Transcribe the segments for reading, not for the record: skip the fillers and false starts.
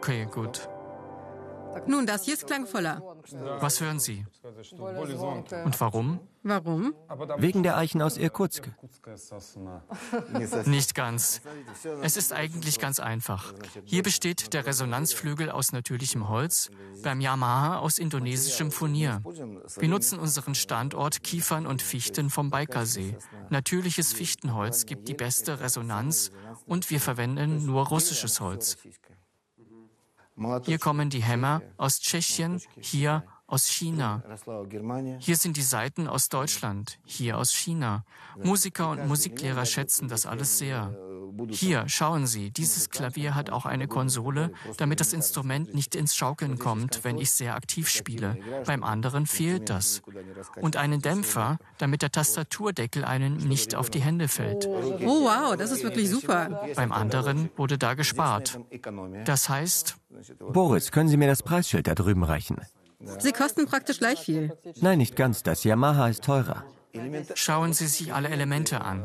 Okay, gut. Nun, das hier ist klangvoller. Was hören Sie? Und warum? Warum? Wegen der Eichen aus Irkutsk. Nicht ganz. Es ist eigentlich ganz einfach. Hier besteht der Resonanzflügel aus natürlichem Holz, beim Yamaha aus indonesischem Furnier. Wir nutzen unseren Standort Kiefern und Fichten vom Baikal-See. Natürliches Fichtenholz gibt die beste Resonanz und wir verwenden nur russisches Holz. Hier kommen die Hämmer aus Tschechien, hier aus China. Hier sind die Saiten aus Deutschland, hier aus China. Musiker und Musiklehrer schätzen das alles sehr. Hier, schauen Sie, dieses Klavier hat auch eine Konsole, damit das Instrument nicht ins Schaukeln kommt, wenn ich sehr aktiv spiele. Beim anderen fehlt das. Und einen Dämpfer, damit der Tastaturdeckel einem nicht auf die Hände fällt. Oh wow, das ist wirklich super. Beim anderen wurde da gespart. Das heißt... Boris, können Sie mir das Preisschild da drüben reichen? Sie kosten praktisch gleich viel. Nein, nicht ganz. Das Yamaha ist teurer. Schauen Sie sich alle Elemente an.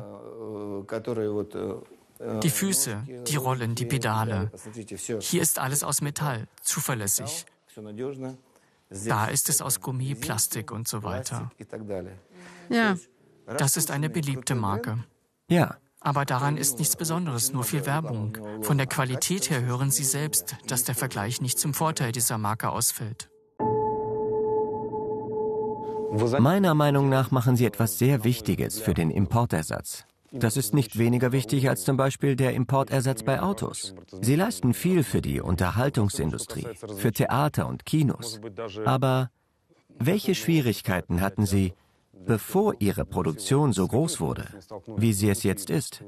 Die Füße, die Rollen, die Pedale. Hier ist alles aus Metall, zuverlässig. Da ist es aus Gummi, Plastik und so weiter. Ja. Das ist eine beliebte Marke. Ja. Aber daran ist nichts Besonderes, nur viel Werbung. Von der Qualität her hören Sie selbst, dass der Vergleich nicht zum Vorteil dieser Marke ausfällt. Meiner Meinung nach machen Sie etwas sehr Wichtiges für den Importersatz. Das ist nicht weniger wichtig als zum Beispiel der Importersatz bei Autos. Sie leisten viel für die Unterhaltungsindustrie, für Theater und Kinos. Aber welche Schwierigkeiten hatten Sie, bevor Ihre Produktion so groß wurde, wie sie es jetzt ist?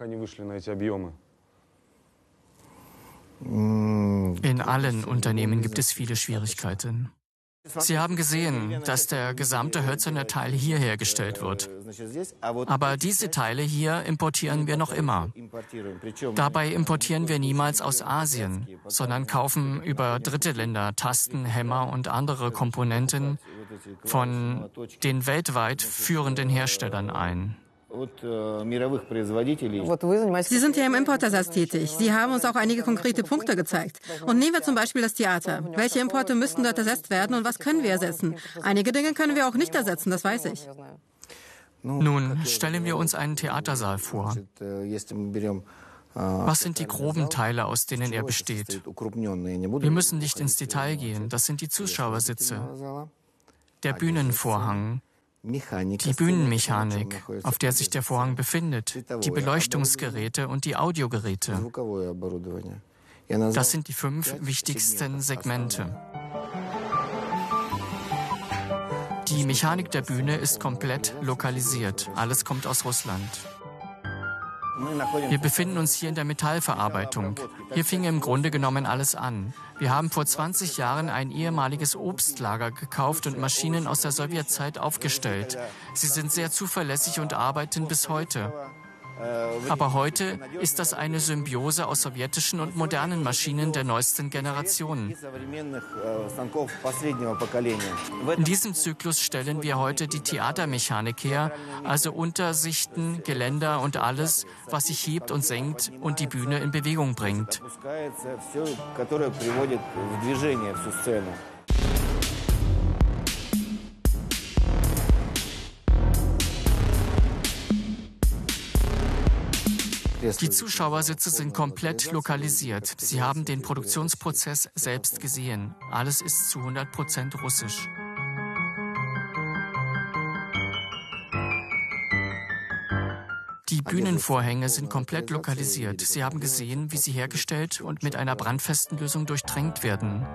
In allen Unternehmen gibt es viele Schwierigkeiten. Sie haben gesehen, dass der gesamte hölzerne Teil hier hergestellt wird. Aber diese Teile hier importieren wir noch immer. Dabei importieren wir niemals aus Asien, sondern kaufen über dritte Länder Tasten, Hämmer und andere Komponenten von den weltweit führenden Herstellern ein. Sie sind ja im Importersatz tätig. Sie haben uns auch einige konkrete Punkte gezeigt. Und nehmen wir zum Beispiel das Theater. Welche Importe müssten dort ersetzt werden und was können wir ersetzen? Einige Dinge können wir auch nicht ersetzen, das weiß ich. Nun, stellen wir uns einen Theatersaal vor. Was sind die groben Teile, aus denen er besteht? Wir müssen nicht ins Detail gehen. Das sind die Zuschauersitze, der Bühnenvorhang, die Bühnenmechanik, auf der sich der Vorhang befindet, die Beleuchtungsgeräte und die Audiogeräte. Das sind die 5 wichtigsten Segmente. Die Mechanik der Bühne ist komplett lokalisiert. Alles kommt aus Russland. Wir befinden uns hier in der Metallverarbeitung. Hier fing im Grunde genommen alles an. Wir haben vor 20 Jahren ein ehemaliges Obstlager gekauft und Maschinen aus der Sowjetzeit aufgestellt. Sie sind sehr zuverlässig und arbeiten bis heute. Aber heute ist das eine Symbiose aus sowjetischen und modernen Maschinen der neuesten Generationen. In diesem Zyklus stellen wir heute die Theatermechanik her, also Untersichten, Geländer und alles, was sich hebt und senkt und die Bühne in Bewegung bringt. Die Zuschauersitze sind komplett lokalisiert. Sie haben den Produktionsprozess selbst gesehen. Alles ist zu 100% russisch. Die Bühnenvorhänge sind komplett lokalisiert. Sie haben gesehen, wie sie hergestellt und mit einer brandfesten Lösung durchtränkt werden.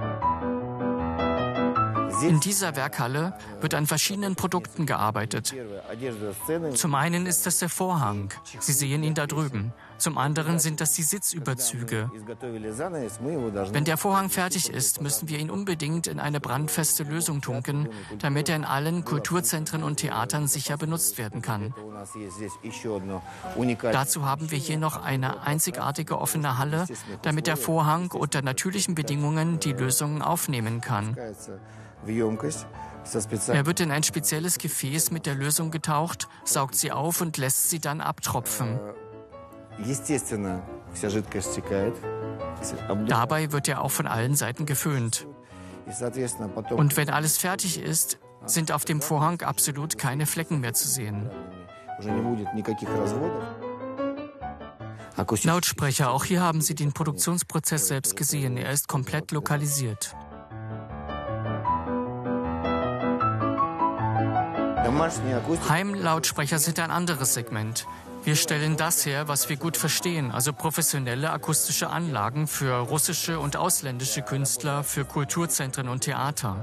In dieser Werkhalle wird an verschiedenen Produkten gearbeitet. Zum einen ist das der Vorhang. Sie sehen ihn da drüben. Zum anderen sind das die Sitzüberzüge. Wenn der Vorhang fertig ist, müssen wir ihn unbedingt in eine brandfeste Lösung tunken, damit er in allen Kulturzentren und Theatern sicher benutzt werden kann. Dazu haben wir hier noch eine einzigartige offene Halle, damit der Vorhang unter natürlichen Bedingungen die Lösungen aufnehmen kann. Er wird in ein spezielles Gefäß mit der Lösung getaucht, saugt sie auf und lässt sie dann abtropfen. Dabei wird er auch von allen Seiten geföhnt. Und wenn alles fertig ist, sind auf dem Vorhang absolut keine Flecken mehr zu sehen. Lautsprecher, auch hier haben Sie den Produktionsprozess selbst gesehen. Er ist komplett lokalisiert. Heimlautsprecher sind ein anderes Segment. Wir stellen das her, was wir gut verstehen, also professionelle akustische Anlagen für russische und ausländische Künstler, für Kulturzentren und Theater.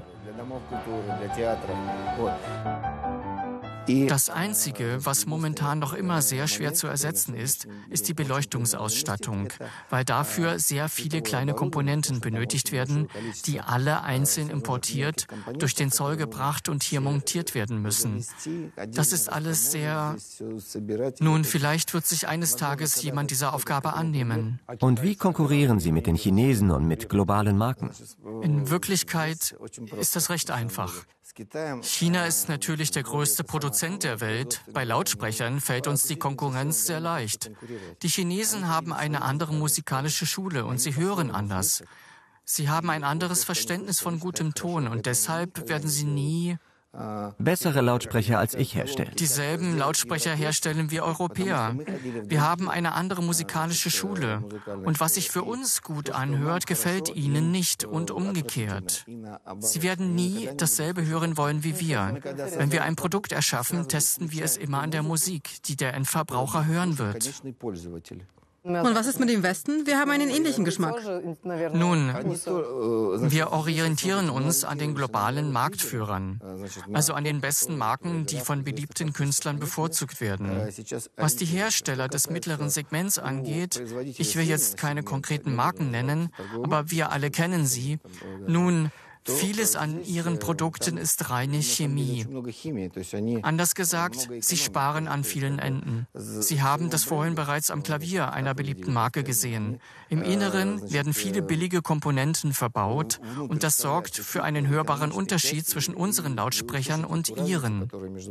Das Einzige, was momentan noch immer sehr schwer zu ersetzen ist, ist die Beleuchtungsausstattung, weil dafür sehr viele kleine Komponenten benötigt werden, die alle einzeln importiert, durch den Zoll gebracht und hier montiert werden müssen. Das ist alles sehr... Nun, vielleicht wird sich eines Tages jemand dieser Aufgabe annehmen. Und wie konkurrieren Sie mit den Chinesen und mit globalen Marken? In Wirklichkeit ist das recht einfach. China ist natürlich der größte Produzent der Welt. Bei Lautsprechern fällt uns die Konkurrenz sehr leicht. Die Chinesen haben eine andere musikalische Schule und sie hören anders. Sie haben ein anderes Verständnis von gutem Ton und deshalb werden sie nie bessere Lautsprecher als ich herstellen. Dieselben Lautsprecher herstellen wie Europäer. Wir haben eine andere musikalische Schule. Und was sich für uns gut anhört, gefällt ihnen nicht und umgekehrt. Sie werden nie dasselbe hören wollen wie wir. Wenn wir ein Produkt erschaffen, testen wir es immer an der Musik, die der Endverbraucher hören wird. Und was ist mit dem Westen? Wir haben einen ähnlichen Geschmack. Nun, wir orientieren uns an den globalen Marktführern, also an den besten Marken, die von beliebten Künstlern bevorzugt werden. Was die Hersteller des mittleren Segments angeht, ich will jetzt keine konkreten Marken nennen, aber wir alle kennen sie. Nun, vieles an ihren Produkten ist reine Chemie. Anders gesagt, sie sparen an vielen Enden. Sie haben das vorhin bereits am Klavier einer beliebten Marke gesehen. Im Inneren werden viele billige Komponenten verbaut und das sorgt für einen hörbaren Unterschied zwischen unseren Lautsprechern und ihren.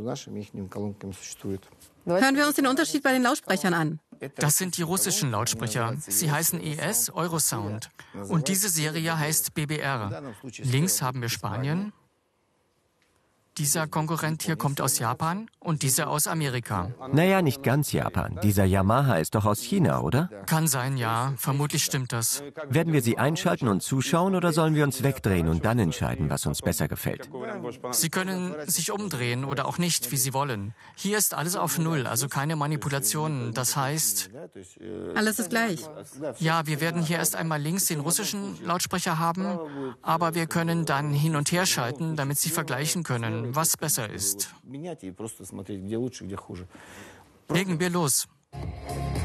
Hören wir uns den Unterschied bei den Lautsprechern an. Das sind die russischen Lautsprecher. Sie heißen ES Eurosound. Und diese Serie heißt BBR. Links haben wir Spanien. Dieser Konkurrent hier kommt aus Japan und dieser aus Amerika. Naja, nicht ganz Japan. Dieser Yamaha ist doch aus China, oder? Kann sein, ja. Vermutlich stimmt das. Werden wir sie einschalten und zuschauen oder sollen wir uns wegdrehen und dann entscheiden, was uns besser gefällt? Sie können sich umdrehen oder auch nicht, wie Sie wollen. Hier ist alles auf Null, also keine Manipulationen. Das heißt... Alles ist gleich. Ja, wir werden hier erst einmal links den russischen Lautsprecher haben, aber wir können dann hin und her schalten, damit Sie vergleichen können, was besser ist. Legen wir los.